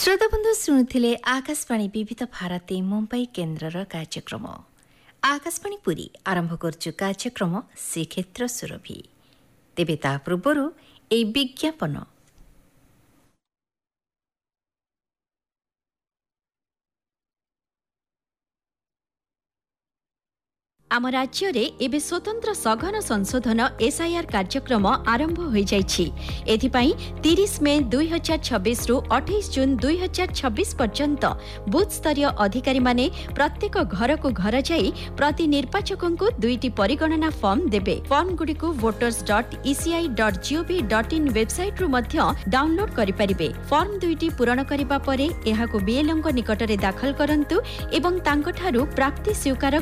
श्रोताबन्धु शुणुथिले आकाशवाणी विविध भारती मुंबई केन्द्रर कार्यक्रम। आकाशवाणी पुरी आरंभ करछु कार्यक्रम श्रीक्षेत्र सुरभि। तेबे ता पूर्वरु ए विज्ञापन। आम राज्य रे एबे स्वतंत्र सघन संशोधन एसआईआर कार्यक्रम आरंभ हो जाइछि। एथिपाई 30 मे 2026 रु 28 जून 2026 पर्यंत बूथ स्तरीय अधिकारी माने प्रत्येक घर को घर जाई प्रति निर्वाचकन को दुईटी परिगणना फॉर्म देबे। फॉर्म गुडी को voters.eci.gov.in वेबसाइट रु मध्य डाउनलोड करि परिबे। फॉर्म दुईटी पूरण करिबा परे एहाको बीएलओ निकट रे दाखल करंतु एवं तांको ठारू प्राप्ति स्वीकार